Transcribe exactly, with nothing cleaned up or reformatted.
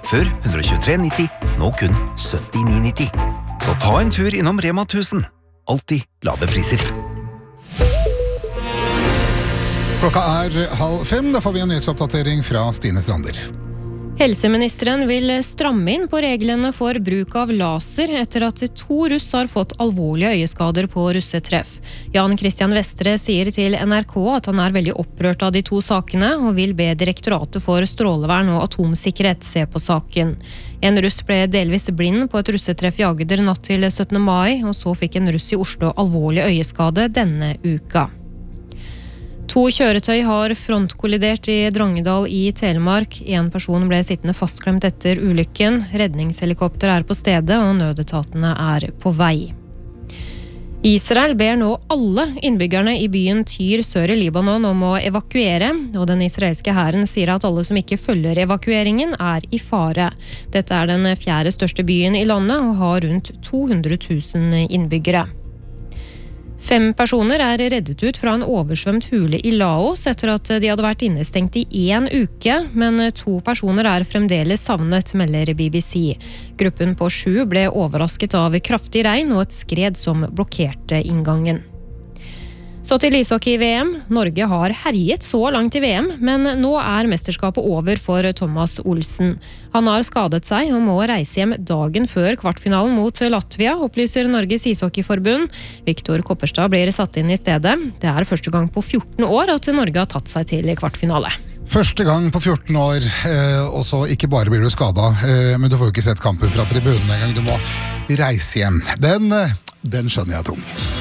Før ett tjuetre nitti, nå kun syttini nitti. Så ta en tur innom Rema tusen. Alltid lave priser. Klokka er halv fem, da får vi en nyhetsoppdatering fra Stine Strander. Helseministeren vil stramme inn på reglene for bruk av laser etter at to russ har fått alvorlige øyeskader på russetreff. Jan Christian Vestre sier til N R K at han er veldig opprørt av de to sakene og vil be Direktoratet for strålevern og atomsikkerhet se på saken. En russ ble delvis blind på et russetreff i Agder natt til syttende mai, og så fikk en russ i Oslo alvorlig øyeskade denne uka. To kjøretøy har frontkollidert i Drangedal i Telemark. En person ble sittende fastklemt etter ulykken. Redningshelikopter er på stedet, og nødetatene er på vei. Israel ber nå alle innbyggerne i byen Tyr sør i Libanon om å evakuere, og den israelske hæren sier at alle som ikke følger evakueringen er i fare. Dette er den fjerde største byen i landet og har rundt to hundre tusen innbyggere. Fem personer er reddet ut fra en oversvømt hule i Laos etter at de hadde vært innestengt i en uke, men to personer er fremdeles savnet, melder B B C. Gruppen på sju ble overrasket av kraftig regn og et skred som blokkerte inngangen. Så til ishockey-V M. Norge har herjet så langt i V M, men nå er mesterskapet over for Thomas Olsen. Han har skadet seg og må reise hjem dagen før kvartfinalen mot Latvia, opplyser Norges ishockeyforbund. Viktor Kopperstad blir satt inn i stedet. Det er første gang på fjorten år at Norge har tatt seg til kvartfinale. Første gang på fjorten år, og så ikke bare blir du skadet, men du får jo ikke sett kampen fra tribunen en gang. Du må reise hjem. Den, den skjønner jeg, Tom.